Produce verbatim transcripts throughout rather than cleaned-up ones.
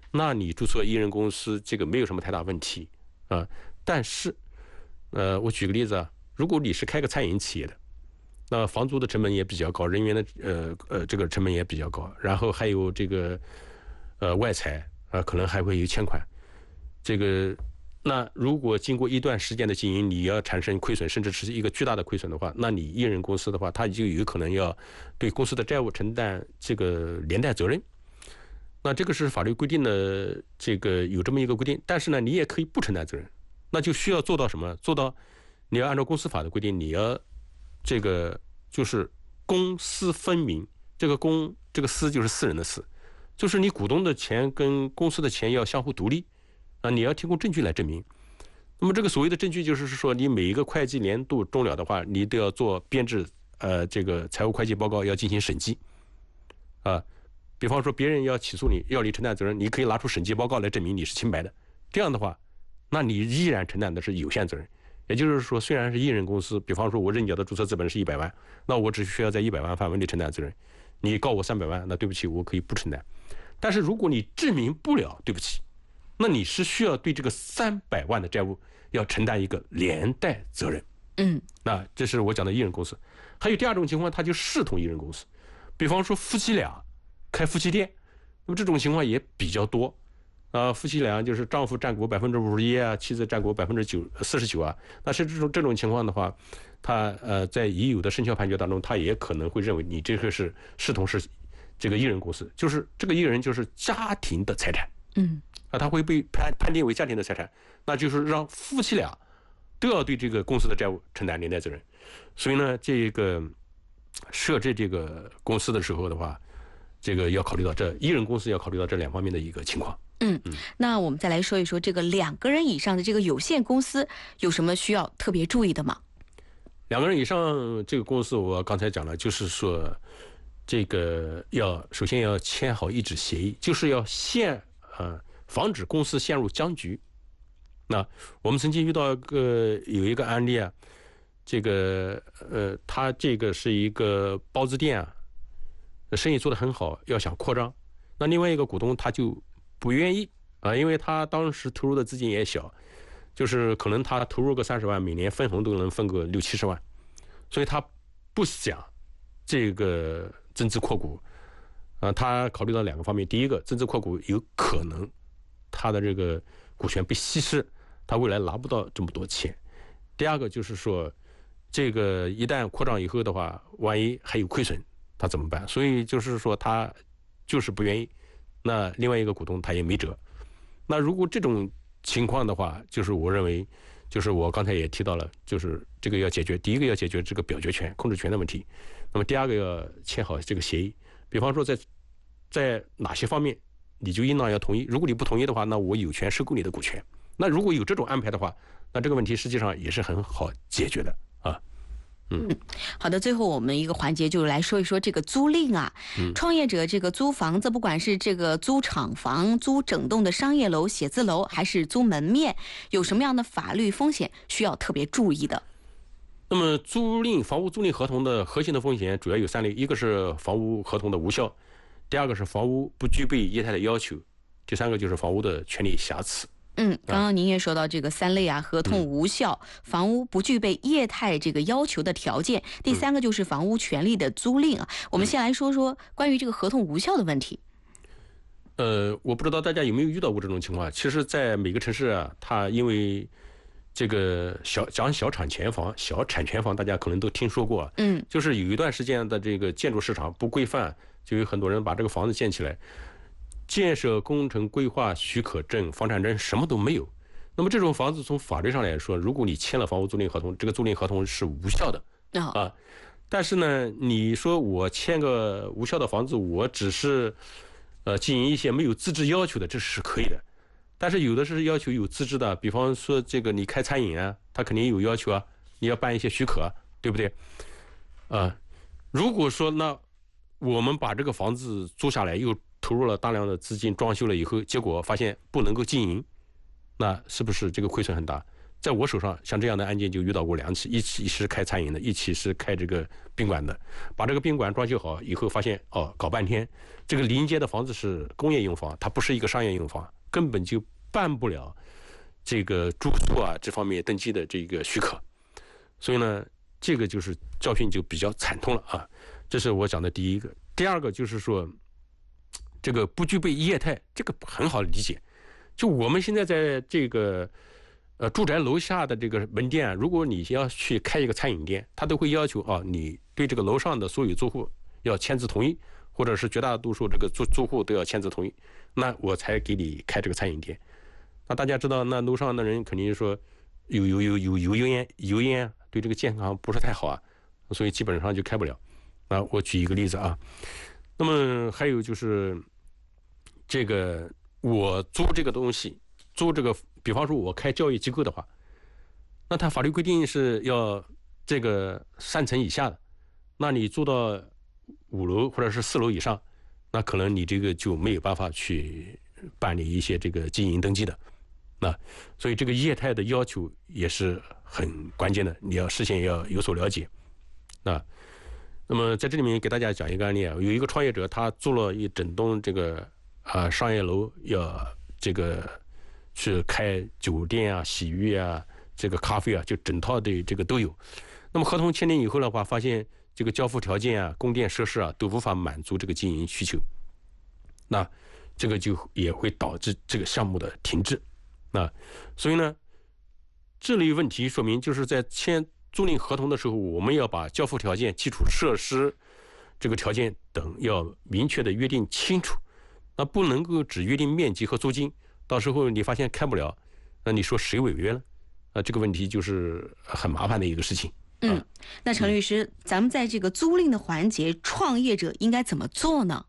那你注册一人公司这个没有什么太大问题啊。但是，呃，我举个例子啊，如果你是开个餐饮企业的，那房租的成本也比较高，人员的呃呃这个成本也比较高，然后还有这个呃外财啊、呃，可能还会有欠款。这个那如果经过一段时间的经营，你要产生亏损，甚至是一个巨大的亏损的话，那你一人公司的话，它就有可能要对公司的债务承担这个连带责任。那这个是法律规定的，这个有这么一个规定，但是呢，你也可以不承担责任。那就需要做到什么？做到你要按照公司法的规定，你要这个就是公私分明。这个公这个私就是私人的私，就是你股东的钱跟公司的钱要相互独立啊，你要提供证据来证明。那么这个所谓的证据就是说，你每一个会计年度终了的话，你都要做编制呃这个财务会计报告，要进行审计啊。比方说别人要起诉你，要你承担责任，你可以拿出审计报告来证明你是清白的。这样的话，那你依然承担的是有限责任。也就是说，虽然是一人公司，比方说我认缴的注册资本是一百万，那我只需要在一百万范围内承担责任。你告我三百万，那对不起，我可以不承担。但是如果你证明不了，对不起，那你是需要对这个三百万的债务要承担一个连带责任。 嗯， 那这是我讲的一人公司。还有第二种情况，它就视同一人公司，比方说夫妻俩开夫妻店，那么这种情况也比较多。啊，夫妻俩就是丈夫占股百分之五十一啊，妻子占股百分之九四十九啊。那是这种这种情况的话，他呃在已有的生效判决当中，他也可能会认为你这个是视同是这个一人公司，就是这个一人就是家庭的财产。 嗯， 啊，他会被判判定为家庭的财产，那就是让夫妻俩都要对这个公司的债务承担连带责任。所以呢，这个设置这个公司的时候的话，这个要考虑到这一人公司要考虑到这两方面的一个情况。 嗯，那我们再来说一说这个两个人以上的这个有限公司有什么需要特别注意的吗？ 两个人以上这个公司，我刚才讲了，就是说这个要首先要签好一纸协议，就是要限呃防止公司陷入僵局。那我们曾经遇到一个有一个案例啊，这个呃他这个是一个包子店啊，生意做得很好，要想扩张，那另外一个股东他就不愿意啊，因为他当时投入的资金也小，就是可能他投入个三十万，每年分红都能分个六七十万，所以他不想这个增资扩股啊。他考虑到两个方面，第一个，增资扩股有可能他的这个股权被稀释，他未来拿不到这么多钱；第二个就是说，这个一旦扩张以后的话，万一还有亏损，他怎么办？所以就是说他就是不愿意。那另外一个股东他也没辙。那如果这种情况的话，就是我认为，就是我刚才也提到了，就是这个要解决，第一个要解决这个表决权、控制权的问题。那么第二个要签好这个协议，比方说在在哪些方面你就应当要同意，如果你不同意的话，那我有权收购你的股权。那如果有这种安排的话，那这个问题实际上也是很好解决的啊。嗯， 好的，最后我们一个环节就来说一说这个租赁啊。 嗯， 创业者这个租房子，不管是这个租厂房、租整栋的商业楼、写字楼，还是租门面，有什么样的法律风险需要特别注意的？ 那么租赁房屋租赁合同的核心的风险主要有三类，一个是房屋合同的无效，第二个是房屋不具备业态的要求，第三个就是房屋的权利瑕疵。 嗯，刚刚您也说到这个三类啊，合同无效、房屋不具备业态这个要求的条件，第三个就是房屋权利的租赁啊。我们先来说说关于这个合同无效的问题。 呃，我不知道大家有没有遇到过这种情况。其实，在每个城市啊，它因为这个小讲小产权房、小产权房，大家可能都听说过。 嗯， 就是有一段时间的这个建筑市场不规范，就有很多人把这个房子建起来。建设工程规划许可证、房产证什么都没有，那么这种房子从法律上来说，如果你签了房屋租赁合同，这个租赁合同是无效的、 哦、 啊。但是呢，你说我签个无效的房子，我只是呃经营一些没有资质要求的，这是可以的。但是有的是要求有资质的，比方说这个你开餐饮啊，他肯定有要求啊，你要办一些许可，对不对？啊，如果说那我们把这个房子租下来又投入了大量的资金装修了以后，结果发现不能够经营，那是不是这个亏损很大？ 在我手上，像这样的案件就遇到过两起，一起是开餐饮的，一起是开这个宾馆的。把这个宾馆装修好以后，发现哦，搞半天，这个临街的房子是工业用房，它不是一个商业用房，根本就办不了这个住宿啊这方面登记的这个许可。所以呢，这个就是教训就比较惨痛了啊。这是我讲的第一个。第二个就是说，这个不具备业态，这个很好理解。就我们现在在这个。呃，住宅楼下的这个门店啊，如果你要去开一个餐饮店，他都会要求啊，你对这个楼上的所有住户要签字同意，或者是绝大多数这个住住户都要签字同意，那我才给你开这个餐饮店。那大家知道，那楼上的人肯定说有有有有油烟油烟，对这个健康不是太好啊，所以基本上就开不了。那我举一个例子啊，那么还有就是这个我租这个东西，租这个。比方说，我开教育机构的话，那它法律规定是要这个三层以下的，那你住到五楼或者是四楼以上，那可能你这个就没有办法去办理一些这个经营登记的。那所以这个业态的要求也是很关键的，你要事先要有所了解。那那么在这里面给大家讲一个案例啊，有一个创业者他租了一整栋这个啊、呃、商业楼，要这个。去开酒店啊、洗浴啊、这个咖啡啊，就整套的这个都有。那么合同签订以后的话，发现这个交付条件啊、供电设施啊都无法满足这个经营需求，那这个就也会导致这个项目的停滞。那所以呢，这类问题说明就是在签租赁合同的时候，我们要把交付条件、基础设施这个条件等要明确的约定清楚，那不能够只约定面积和租金。到时候你发现开不了，那你说谁违约了？啊，这个问题就是很麻烦的一个事情。 嗯，那陈律师，嗯、咱们在这个租赁的环节，创业者应该怎么做呢？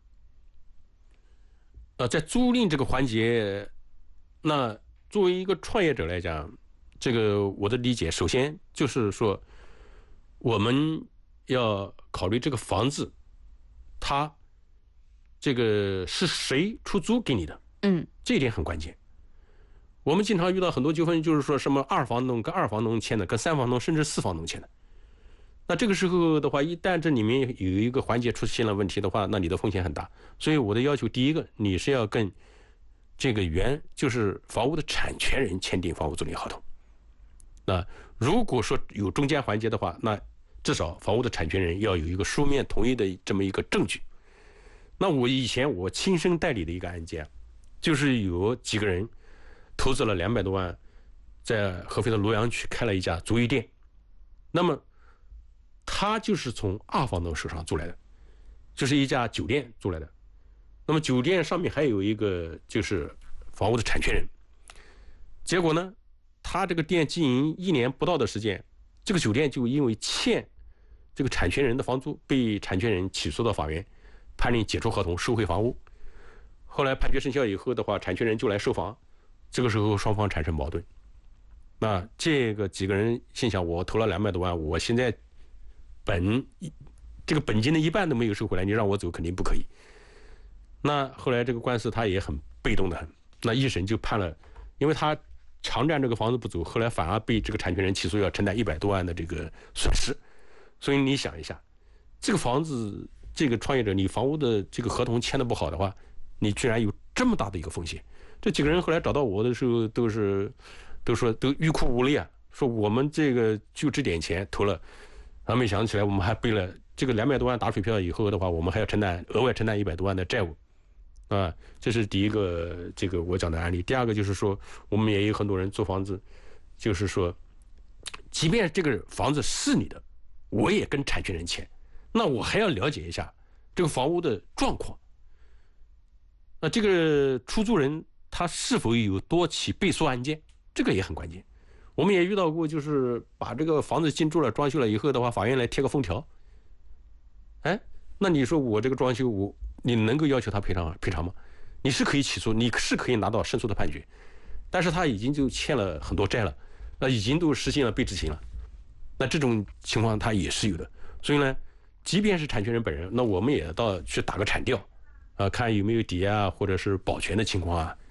呃，在租赁这个环节，那作为一个创业者来讲，这个我的理解，首先就是说，我们要考虑这个房子，它这个是谁出租给你的？ 嗯， 这一点很关键。我们经常遇到很多纠纷，就是说什么二房东跟二房东签的，跟三房东甚至四房东签的。那这个时候的话，一旦这里面有一个环节出现了问题的话，那你的风险很大。所以我的要求，第一个，你是要跟这个原就是房屋的产权人签订房屋租赁合同。那如果说有中间环节的话，那至少房屋的产权人要有一个书面同意的这么一个证据。那我以前我亲身代理的一个案件，就是有几个人投资了两百多万，在合肥的罗阳区开了一家足浴店。那么他就是从二房东手上租来的，就是一家酒店租来的。那么酒店上面还有一个就是房屋的产权人。结果呢，他这个店经营一年不到的时间，这个酒店就因为欠这个产权人的房租，被产权人起诉到法院，判令解除合同，收回房屋。后来判决生效以后的话，产权人就来收房，这个时候双方产生矛盾。那这个几个人心想，我投了两百多万，我现在本这个本金的一半都没有收回来，你让我走肯定不可以。那后来这个官司他也很被动的很，那一审就判了，因为他强占这个房子不走，后来反而被这个产权人起诉要承担一百多万的这个损失。所以你想一下，这个房子这个创业者，你房屋的这个合同签的不好的话，你居然有这么大的一个风险。这几个人后来找到我的时候，都是都说都欲哭无泪啊，说我们这个就这点钱投了，然后没想起来我们还背了这个两百多万打水漂以后的话，我们还要承担额外承担一百多万的债务，啊，这是第一个这个我讲的案例。第二个就是说，我们也有很多人租房子，就是说，即便这个房子是你的，我也跟产权人签，那我还要了解一下这个房屋的状况。那这个出租人他是否有多起被诉案件，这个也很关键。我们也遇到过，就是把这个房子进驻了、装修了以后的话，法院来贴个封条。哎，那你说我这个装修，我你能够要求他赔偿赔偿吗？你是可以起诉，你是可以拿到胜诉的判决，但是他已经就欠了很多债了，那已经都实行了被执行了，那这种情况他也是有的。所以呢，即便是产权人本人，那我们也到去打个产调。啊，看有没有抵押或者是保全的情况啊，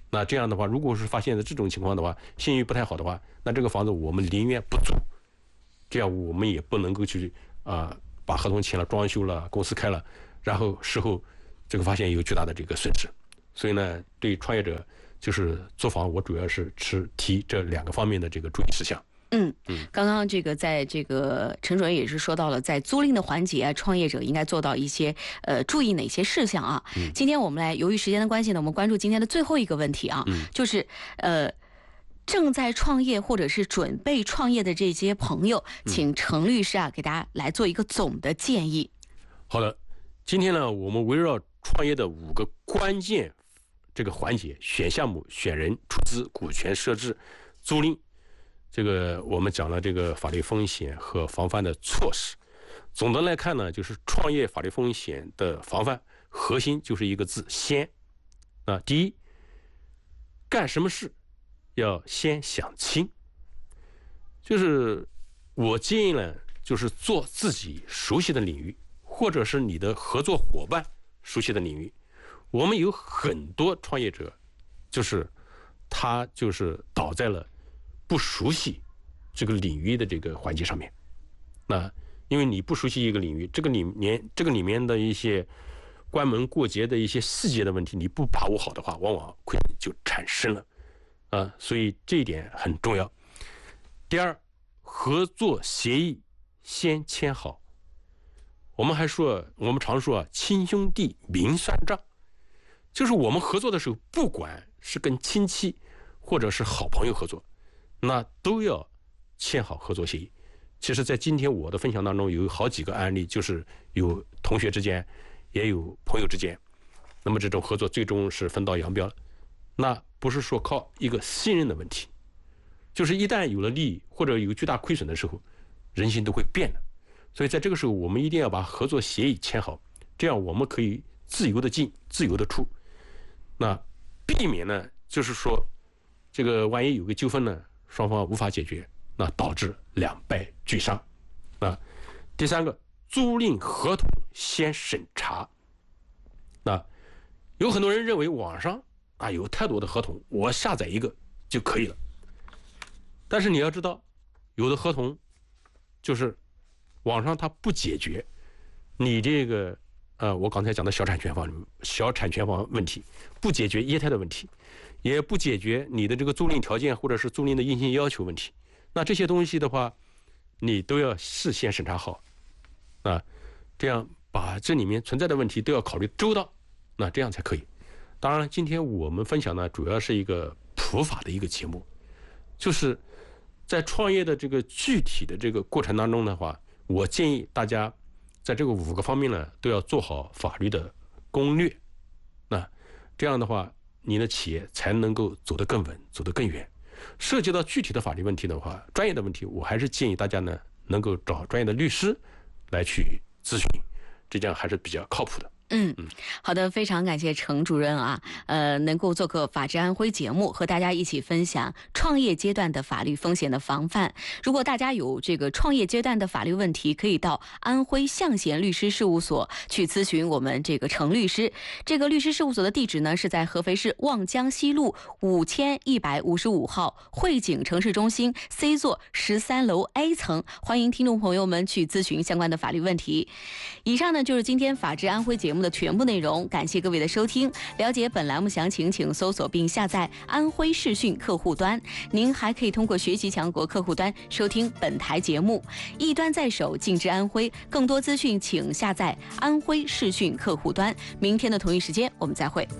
那这样的话，如果是发现的这种情况的话，信誉不太好的话，那这个房子我们宁愿不租，这样我们也不能够去啊、呃、把合同签了、装修了、公司开了，然后事后这个发现有巨大的这个损失。所以呢，对创业者就是租房，我主要是持提这两个方面的这个注意事项。 嗯，刚刚这个在这个陈主任也是说到了，在租赁的环节啊，创业者应该做到一些呃注意哪些事项啊？嗯、今天我们来，由于时间的关系呢，我们关注今天的最后一个问题啊，嗯、就是呃正在创业或者是准备创业的这些朋友，请程律师啊给大家来做一个总的建议。 好的，今天呢，我们围绕创业的五个关键这个环节：选项目、选人、出资、股权设置、租赁。这个我们讲了这个法律风险和防范的措施。总的来看呢，就是创业法律风险的防范核心就是一个字：先。啊，第一，干什么事要先想清。就是我建议呢，就是做自己熟悉的领域，或者是你的合作伙伴熟悉的领域。我们有很多创业者，就是他就是倒在了不熟悉这个领域的这个环节上面。那因为你不熟悉一个领域，这个里面这个里面的一些关门过节的一些细节的问题，你不把握好的话，往往亏损就产生了啊，所以这一点很重要。第二，合作协议先签好。我们还说，我们常说啊，亲兄弟明算账，就是我们合作的时候，不管是跟亲戚或者是好朋友合作，那都要签好合作协议。其实在今天我的分享当中有好几个案例，就是有同学之间也有朋友之间，那么这种合作最终是分道扬镳了。那不是说靠一个信任的问题，就是一旦有了利益或者有巨大亏损的时候，人心都会变的。所以在这个时候我们一定要把合作协议签好，这样我们可以自由的进自由的出，那避免呢就是说这个万一有个纠纷呢，双方无法解决，那导致两败俱伤啊。第三个，租赁合同先审查。那有很多人认为网上啊有太多的合同，我下载一个就可以了。但是你要知道，有的合同就是网上它不解决你这个呃我刚才讲的小产权方小产权方问题，不解决业态的问题，也不解决你的这个租赁条件或者是租赁的硬性要求问题。那这些东西的话，你都要事先审查好啊，这样把这里面存在的问题都要考虑周到，那这样才可以。当然今天我们分享呢，主要是一个普法的一个节目，就是在创业的这个具体的这个过程当中的话，我建议大家在这个五个方面呢都要做好法律的攻略，那这样的话你的企业才能够走得更稳，走得更远。涉及到具体的法律问题的话，专业的问题，我还是建议大家呢能够找专业的律师来去咨询，这样还是比较靠谱的。 嗯，好的，非常感谢程主任啊，呃，能够做客法治安徽节目，和大家一起分享创业阶段的法律风险的防范。如果大家有这个创业阶段的法律问题，可以到安徽象贤律师事务所去咨询我们这个程律师。这个律师事务所的地址呢是在合肥市望江西路五千一百五十五号汇景城市中心 C 座十三楼 A 层，欢迎听众朋友们去咨询相关的法律问题。以上呢就是今天法治安徽节目的全部内容，感谢各位的收听。了解本栏目详情，请搜索并下载安徽视讯客户端。您还可以通过学习强国客户端收听本台节目。一端在手，尽知安徽。更多资讯请下载安徽视讯客户端。明天的同一时间我们再会。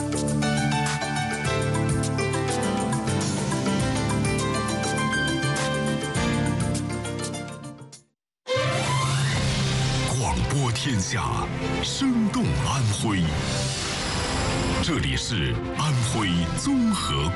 播天下，生动安徽。这里是安徽综合